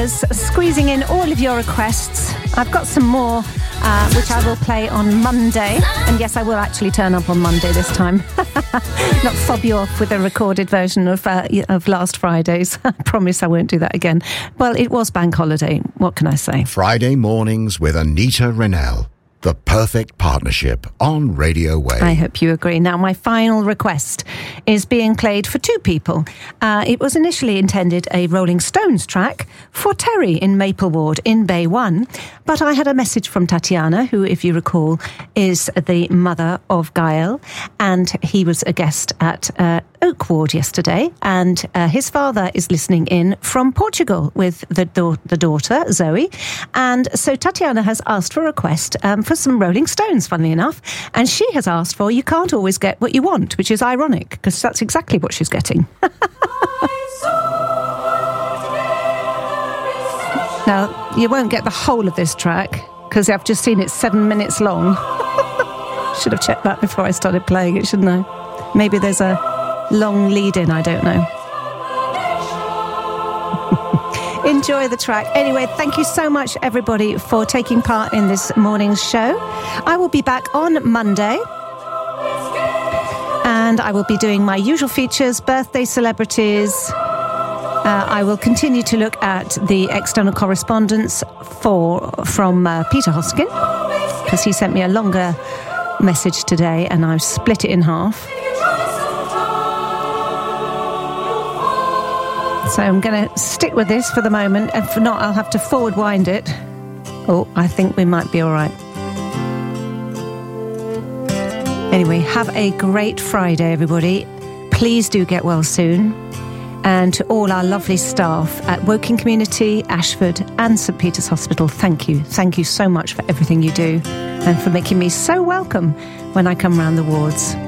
hours, squeezing in all of your requests. I've got some more, which I will play on Monday. And yes, I will actually turn up on Monday this time. Not fob you off with a recorded version of last Friday's. I promise I won't do that again. Well, it was bank holiday. What can I say? Friday mornings with Anita Rennell. The perfect partnership on Radio Way. I hope you agree. Now, my final request is being played for two people. It was initially intended a Rolling Stones track for Terry in Maple Ward in Bay 1. But I had a message from Tatiana, who, if you recall, is the mother of Gael. And he was a guest at Oak Ward yesterday. And his father is listening in from Portugal with the daughter, Zoe. And so Tatiana has asked for a request for some Rolling Stones, funnily enough. And she has asked for You Can't Always Get What You Want, which is ironic, because that's exactly what she's getting. Now, you won't get the whole of this track, because I've just seen it's 7 minutes long. Should have checked that before I started playing it, shouldn't I? Maybe there's a long lead-in, I don't know. Enjoy the track. Anyway, thank you so much, everybody, for taking part in this morning's show. I will be back on Monday. And I will be doing my usual features, birthday celebrities. I will continue to look at the external correspondence from Peter Hoskin, because he sent me a longer message today and I've split it in half. So I'm going to stick with this for the moment, and if not, I'll have to forward wind it. Oh, I think we might be all right. Anyway, have a great Friday, everybody. Please do get well soon. And to all our lovely staff at Woking Community, Ashford and St Peter's Hospital, thank you. Thank you so much for everything you do and for making me so welcome when I come round the wards.